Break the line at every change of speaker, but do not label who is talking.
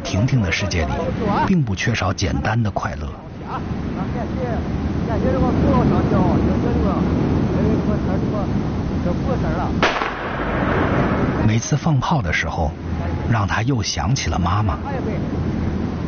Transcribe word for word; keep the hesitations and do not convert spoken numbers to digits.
婷婷的世界里，并不缺少简单的快乐。每次放炮的时候，让她又想起了妈妈。